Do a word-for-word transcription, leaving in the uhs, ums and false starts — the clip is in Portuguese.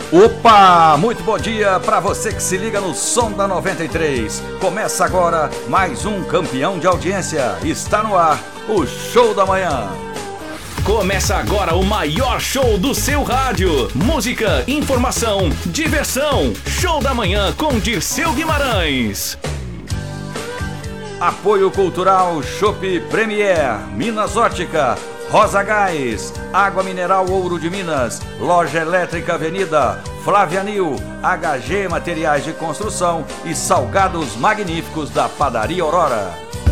Opa, muito bom dia para você que se liga no Som da noventa e três. Começa agora mais um campeão de audiência. Está no ar o Show da Manhã. Começa agora o maior show do seu rádio. Música, informação, diversão. Show da Manhã com Dirceu Guimarães. Apoio Cultural Chopp Premier, Minas Ótica, Rosa Gás, Água Mineral Ouro de Minas, Loja Elétrica Avenida, Flávia Nil, H G Materiais de Construção e Salgados Magníficos da Padaria Aurora.